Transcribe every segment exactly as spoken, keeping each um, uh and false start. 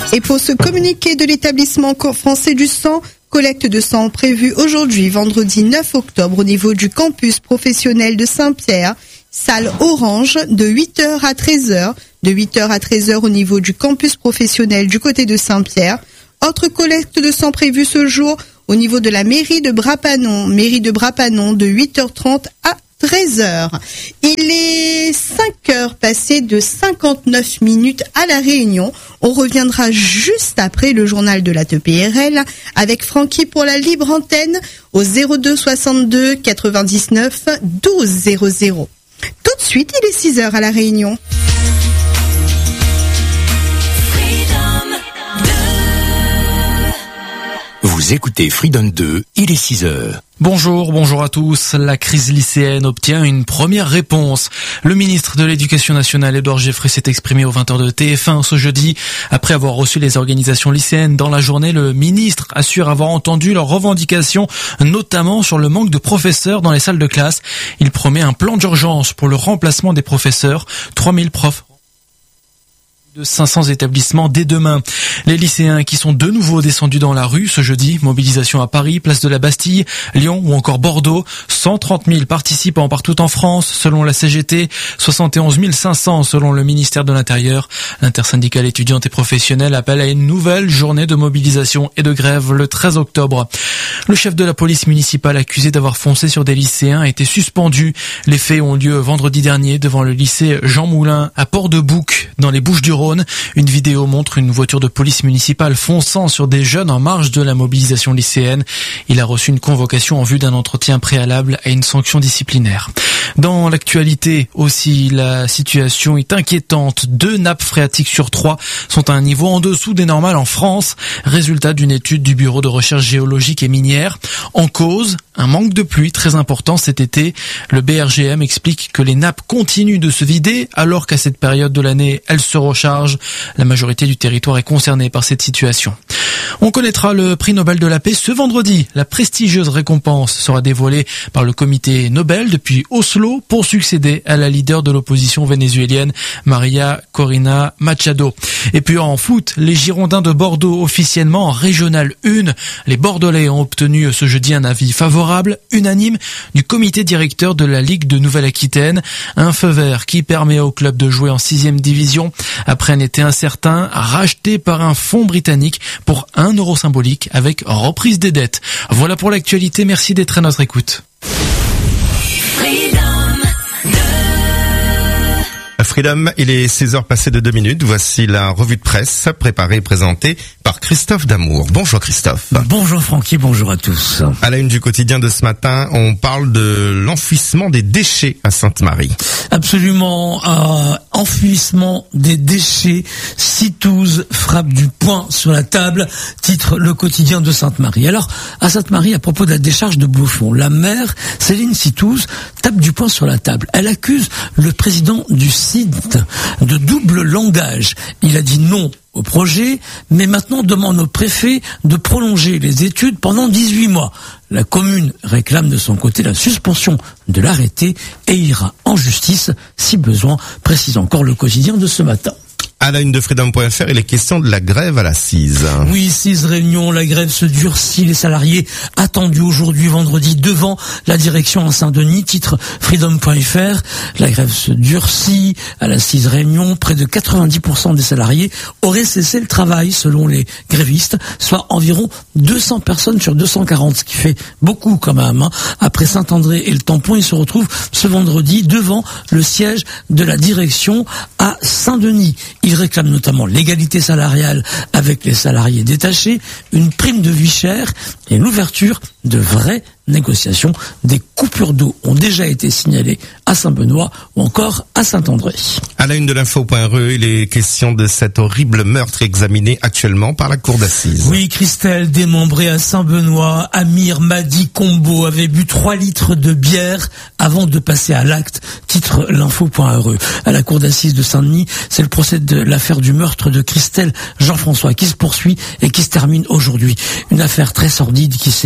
Et pour ce communiqué de l'établissement français du sang, collecte de sang prévue aujourd'hui, vendredi neuf octobre, au niveau du campus professionnel de Saint-Pierre, salle orange, de huit heures à treize heures, de huit heures à treize heures au niveau du campus professionnel du côté de Saint-Pierre. Autre collecte de sang prévue ce jour au niveau de la mairie de Brapanon, mairie de Brapanon, de huit heures trente à treize heures. Il est cinq heures passées de cinquante-neuf minutes à La Réunion. On reviendra juste après le journal de la T P R L avec Francky pour la libre antenne au zéro deux soixante-deux quatre-vingt-dix-neuf douze zéro zéro. Tout de suite, il est six heures à La Réunion. Vous écoutez Freedom deux, il est six heures. Bonjour, bonjour à tous. La crise lycéenne obtient une première réponse. Le ministre de l'Éducation nationale, Édouard Geoffrey, s'est exprimé aux vingt heures de T F un ce jeudi. Après avoir reçu les organisations lycéennes dans la journée, le ministre assure avoir entendu leurs revendications, notamment sur le manque de professeurs dans les salles de classe. Il promet un plan d'urgence pour le remplacement des professeurs. trois mille profs de cinq cents établissements dès demain. Les lycéens qui sont de nouveau descendus dans la rue ce jeudi, mobilisation à Paris, place de la Bastille, Lyon ou encore Bordeaux, cent trente mille participants partout en France selon la C G T, soixante et onze mille cinq cents selon le ministère de l'Intérieur. L'intersyndicale étudiante et professionnelle appelle à une nouvelle journée de mobilisation et de grève le treize octobre. Le chef de la police municipale accusé d'avoir foncé sur des lycéens a été suspendu. Les faits ont lieu vendredi dernier devant le lycée Jean Moulin à Port-de-Bouc dans les Bouches-du-Rhône. Une vidéo montre une voiture de police municipale fonçant sur des jeunes en marge de la mobilisation lycéenne. Il a reçu une convocation en vue d'un entretien préalable à une sanction disciplinaire. Dans l'actualité aussi, la situation est inquiétante. Deux nappes phréatiques sur trois sont à un niveau en dessous des normales en France. Résultat d'une étude du Bureau de recherche géologique et minière. En cause, un manque de pluie très important cet été. Le B R G M explique que les nappes continuent de se vider alors qu'à cette période de l'année, elles se rechargent. La majorité du territoire est concernée par cette situation. On connaîtra le prix Nobel de la paix ce vendredi. La prestigieuse récompense sera dévoilée par le comité Nobel depuis Oslo pour succéder à la leader de l'opposition vénézuélienne, Maria Corina Machado. Et puis en foot, les Girondins de Bordeaux officiellement en Régional un. Les Bordelais ont obtenu ce jeudi un avis favorable, unanime, du comité directeur de la Ligue de Nouvelle-Aquitaine. Un feu vert qui permet au club de jouer en sixième division après un été incertain, racheté par un fonds britannique pour un euro symbolique avec reprise des dettes. Voilà pour l'actualité, merci d'être à notre écoute. Freedom, il est six heures passées de deux minutes. Voici la revue de presse préparée et présentée par Christophe Damour. Bonjour Christophe. Bonjour Francky, bonjour à tous. À la une du quotidien de ce matin, on parle de l'enfouissement des déchets à Sainte-Marie. Absolument, euh, enfouissement des déchets. Citouze frappe du poing sur la table, titre le quotidien de Sainte-Marie. Alors, à Sainte-Marie, à propos de la décharge de Beaufort, la maire, Céline Citouze, tape du poing sur la table. Elle accuse le président du C I D de double langage. Il a dit non au projet, mais maintenant demande au préfet de prolonger les études pendant dix-huit mois. La commune réclame de son côté la suspension de l'arrêté et ira en justice si besoin, précise encore le quotidien de ce matin. À la une de Freedom point F R, il est question de la grève à la C I S. Oui, C I S Réunion, la grève se durcit. Les salariés attendus aujourd'hui, vendredi, devant la direction à Saint-Denis, titre Freedom point F R. La grève se durcit à la C I S Réunion. Près de quatre-vingt-dix pour cent des salariés auraient cessé le travail, selon les grévistes, soit environ deux cents personnes sur deux cent quarante, ce qui fait beaucoup quand même. Hein. Après Saint-André et le Tampon, ils se retrouvent ce vendredi devant le siège de la direction à Saint-Denis. Il réclame notamment l'égalité salariale avec les salariés détachés, une prime de vie chère et l'ouverture de vraies négociations. Des coupures d'eau ont déjà été signalées à Saint-Benoît ou encore à Saint-André. À la une de l'info point R E, il est question de cet horrible meurtre examiné actuellement par la cour d'assises. Oui, Christelle, démembrée à Saint-Benoît, Amir Madi Combo avait bu trois litres de bière avant de passer à l'acte, titre l'info point R E. À la cour d'assises de Saint-Denis, c'est le procès de l'affaire du meurtre de Christelle Jean-François qui se poursuit et qui se termine aujourd'hui. Une affaire très sordide qui s'était déroulée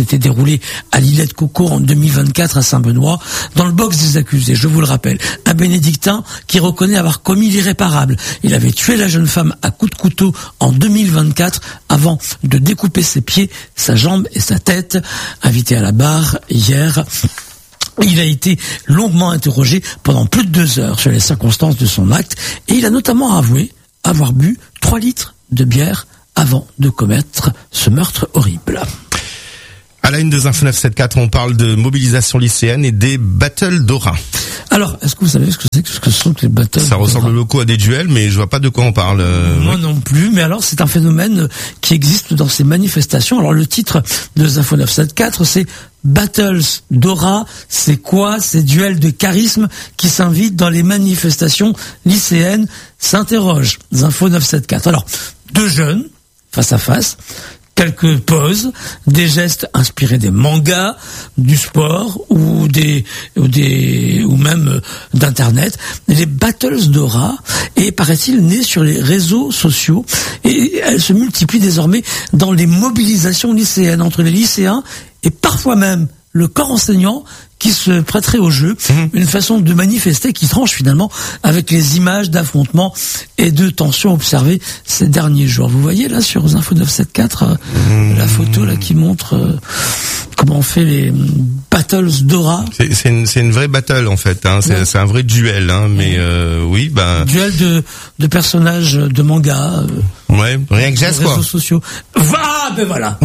déroulé à l'îlet de Coco en deux mille vingt-quatre à Saint-Benoît. Dans le box des accusés, je vous le rappelle, un bénédictin qui reconnaît avoir commis l'irréparable. Il avait tué la jeune femme à coups de couteau en deux mille vingt-quatre avant de découper ses pieds, sa jambe et sa tête. Invité à la barre hier, il a été longuement interrogé pendant plus de deux heures sur les circonstances de son acte et il a notamment avoué avoir bu trois litres de bière avant de commettre ce meurtre horrible. À la une de Info neuf cent soixante-quatorze, on parle de mobilisation lycéenne et des battles d'aura. Alors, est-ce que vous savez ce que c'est que ce que sont que les battles Ça ressemble beaucoup à des duels, mais je vois pas de quoi on parle. Euh, Moi oui. non plus, mais alors c'est un phénomène qui existe dans ces manifestations. Alors le titre de Info neuf cent soixante-quatorze, c'est Battles d'aura, c'est quoi ces duels de charisme qui s'invitent dans les manifestations lycéennes s'interroge. Info neuf cent soixante-quatorze. Alors, deux jeunes, face à face, quelques poses, des gestes inspirés des mangas, du sport ou des ou des ou même d'internet, les battles d'aura et paraît-il nées sur les réseaux sociaux et elles se multiplient désormais dans les mobilisations lycéennes entre les lycéens et parfois même le corps enseignant qui se prêterait au jeu, mmh. une façon de manifester qui tranche finalement avec les images d'affrontements et de tensions observées ces derniers jours. Vous voyez là sur Info neuf cent soixante-quatorze mmh. la photo là qui montre euh, comment on fait les battles d'aura. C'est, c'est, une, c'est une vraie battle en fait, hein. c'est, ouais. c'est un vrai duel, hein. mais euh, oui, bah duel de de personnages de manga. Euh, ouais, rien que geste quoi. Réseaux sociaux. Ah ben voilà.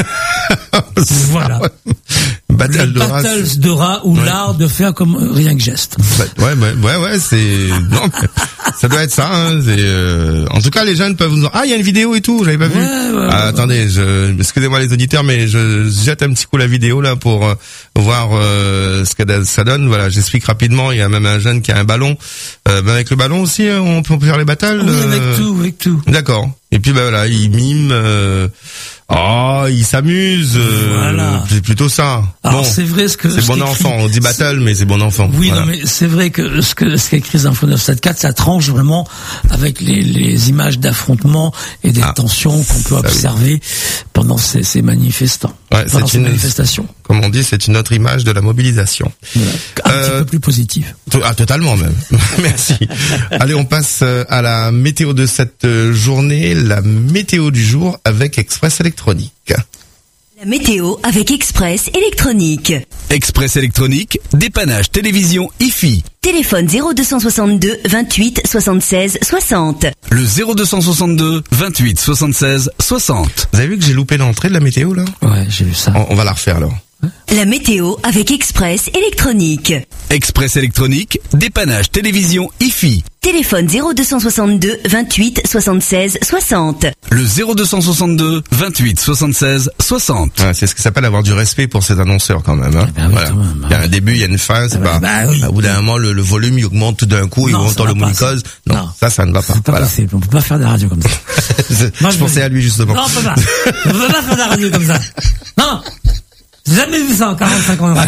Voilà. Battle les battles d'aura ou ouais. l'art de faire comme rien que geste. Ouais, ouais, ouais, ouais, c'est non, ça doit être ça. Hein. C'est, euh... en tout cas, les jeunes peuvent vous dire ah, il y a une vidéo et tout, j'avais pas ouais, vu. Ouais, ah, ouais, attendez, ouais. je, excusez-moi les auditeurs, mais je jette un petit coup la vidéo là pour euh, voir euh, ce que ça donne. Voilà, j'explique rapidement. Il y a même un jeune qui a un ballon. Euh, ben avec le ballon aussi, on peut faire les battles. Oui, euh... avec tout, avec tout. D'accord. Et puis ben voilà, il mime. Euh... Oh, il s'amuse. Euh, voilà. C'est plutôt ça. Alors bon, c'est vrai ce que c'est ce bon enfant. On dit battle, mais c'est bon enfant. Oui, voilà. non, mais c'est vrai que ce que ce qu'écrit Info neuf cent soixante-quatorze, ça tranche vraiment avec les les images d'affrontements et des ah, tensions qu'on peut observer oui. pendant ces ces manifestants. Ouais, pendant c'est ces une manifestations. Comme on dit, c'est une autre image de la mobilisation. Voilà. Un euh, petit peu plus positive. Ah, totalement même. Merci. Allez, on passe à la météo de cette journée, la météo du jour avec Express Électronique. La météo avec Express Électronique. Express Électronique, dépannage télévision I F I. Téléphone zéro deux cent soixante-deux vingt-huit soixante-seize soixante. Le zéro deux cent soixante-deux vingt-huit soixante-seize soixante. Vous avez vu que j'ai loupé l'entrée de la météo là ? Ouais, j'ai vu ça. On, on va la refaire alors. La météo avec Express Électronique. Express Électronique, dépannage télévision I F I. Téléphone zéro deux cent soixante-deux vingt-huit soixante-seize soixante. Le zéro deux cent soixante-deux vingt-huit soixante-seize soixante. Ah, c'est ce que ça s'appelle avoir du respect pour ces annonceurs quand même. Hein. Eh ben oui, voilà. quand même, hein. Il y a un début, il y a une fin, c'est ah pas. Bah oui. Au bout d'un moment, le, le volume il augmente tout d'un coup, il augmente le monicose. Non, non, ça, ça ne va pas. C'est pas voilà. possible. On peut pas faire des radios comme ça. je, Moi, je je pensais à lui justement. Non, on peut pas. On peut pas faire des radios comme ça. Non. J'ai jamais vu ça en quarante-cinq ans.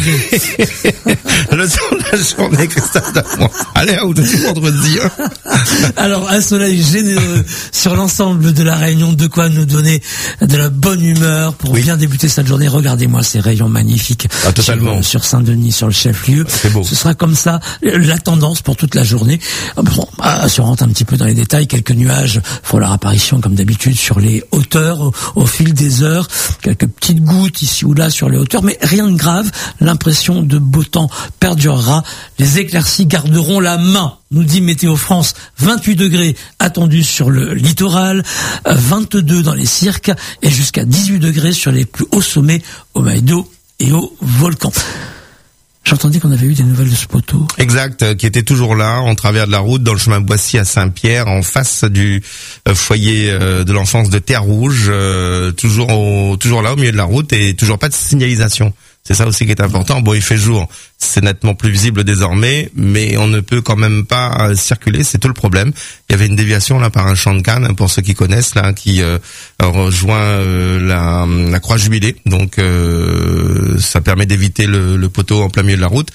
Le son de la journée, Christophe Damour. Allez, à aujourd'hui, vendredi. Hein. Alors, un soleil généreux sur l'ensemble de la Réunion, de quoi nous donner de la bonne humeur pour oui. bien débuter cette journée. Regardez-moi ces rayons magnifiques. Ah, totalement. Sur, sur Saint-Denis, sur le chef-lieu. C'est beau. Ce sera comme ça la tendance pour toute la journée. Bon, ah, si on rentre un petit peu dans les détails, quelques nuages font leur apparition comme d'habitude sur les hauteurs au, au fil des heures. Quelques petites gouttes ici ou là sur les hauteurs. Mais rien de grave, l'impression de beau temps perdurera. Les éclaircies garderont la main, nous dit Météo France. vingt-huit degrés attendus sur le littoral, vingt-deux dans les cirques et jusqu'à dix-huit degrés sur les plus hauts sommets au Maïdo et au volcan. J'entendais qu'on avait eu des nouvelles de ce poteau. Exact, qui était toujours là, en travers de la route, dans le chemin Boissy à Saint-Pierre, en face du foyer de l'enfance de Terre Rouge, euh, toujours au, toujours là au milieu de la route et toujours pas de signalisation. C'est ça aussi qui est important. Bon, il fait jour, c'est nettement plus visible désormais, mais on ne peut quand même pas circuler, c'est tout le problème. Il y avait une déviation là par un champ de canne, pour ceux qui connaissent, là, qui euh, rejoint euh, la, la Croix Jubilée. Donc, euh, ça permet d'éviter le, le poteau en plein milieu de la route.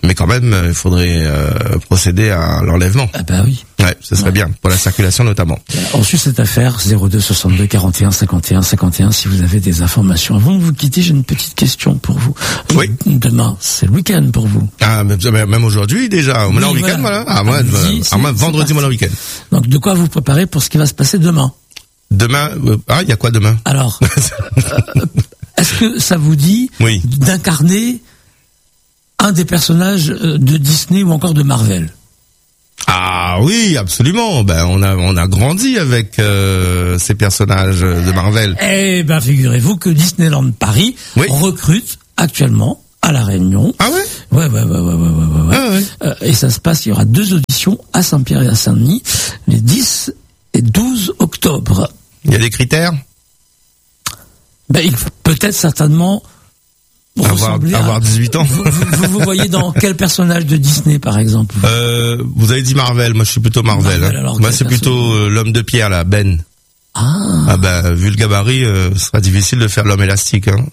Mais quand même, il faudrait euh, procéder à l'enlèvement. Ah bah oui. Ouais, ce serait ouais. bien, pour la circulation notamment. On suit cette affaire, zéro deux soixante-deux quarante et un cinquante et un cinquante et un, si vous avez des informations. Avant de vous quitter, j'ai une petite question pour vous. Oui. Demain, c'est le week-end pour vous. Ah, même aujourd'hui déjà, au oui, en week-end, voilà. Ah, moi, Midi, ah, moi vendredi, moi, le week-end. Donc, de quoi vous préparez pour ce qui va se passer demain? Demain, euh, ah, il y a quoi demain? Alors, euh, est-ce que ça vous dit oui. d'incarner un des personnages de Disney ou encore de Marvel? Ah oui, absolument. Ben on a on a grandi avec euh, ces personnages de Marvel. Eh ben figurez-vous que Disneyland Paris oui. recrute actuellement à La Réunion. Ah ouais. Ouais ouais ouais ouais ouais ouais. ouais. Ah ouais. Euh, et ça se passe. Il y aura deux auditions à Saint-Pierre et à Saint-Denis les dix et douze octobre. Il y a des critères? Ben il peut-être certainement. Avoir, avoir dix-huit ans. Vous, vous, vous voyez dans quel personnage de Disney, par exemple? euh, Vous avez dit Marvel, moi je suis plutôt Marvel. Marvel hein. Moi c'est plutôt euh, l'homme de pierre là, Ben. Ah. Ah ben vu le gabarit, euh, ce sera difficile de faire l'homme élastique. Hein.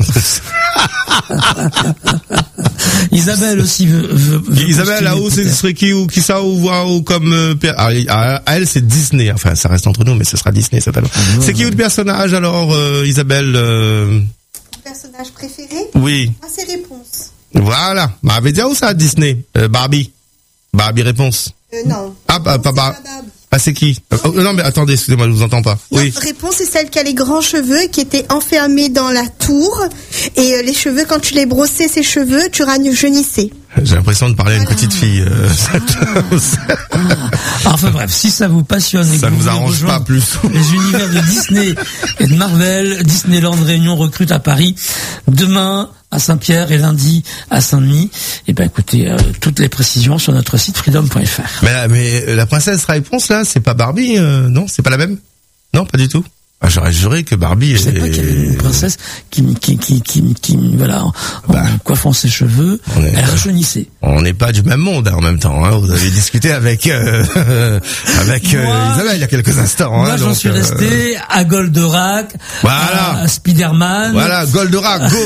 Isabelle aussi veut. veut, veut Isabelle là-haut, ce serait qui ou qui ça ou ou comme euh, ah, à, à elle c'est Disney. Enfin ça reste entre nous, mais ce sera Disney certainement. Ah, ouais, c'est qui ouais. ou le personnage alors, euh, Isabelle? Euh... Personnage préféré? Oui. Ah, c'est Réponse. Voilà. Bah, avait dit où ça, Disney? Euh, Barbie. Barbie Réponse. Euh, non. Ah, bah, pas Barbie. Ah, c'est qui? Non, oh, non, mais attendez, excusez-moi, je vous entends pas. Non, oui. Réponse, c'est celle qui a les grands cheveux et qui était enfermée dans la tour. Et euh, les cheveux, quand tu les brossais, ses cheveux, tu rajeunissais. J'ai l'impression de parler à une petite fille. Euh, ah. ah. Enfin bref, si ça vous passionne et que ça vous vous arrange pas plus. Les univers de Disney et de Marvel, Disneyland Réunion recrute à Paris demain à Saint-Pierre et lundi à Saint-Denis. Et ben écoutez, euh, toutes les précisions sur notre site freedom point f r. Mais, mais la princesse Réponse là, c'est pas Barbie, euh, non, c'est pas la même? Non, pas du tout. Ah, j'aurais juré que Barbie. Je sais pas qu'il y avait une princesse qui qui qui qui, qui voilà en, bah, en coiffant ses cheveux, est, elle rajeunissait. On n'est pas du même monde hein, en même temps. Hein. Vous avez discuté avec euh, avec moi, euh, Isabelle il y a quelques instants. Moi, hein, j'en donc, suis euh... resté à Goldorak, voilà, à Spider-Man. Voilà, Goldorak, go.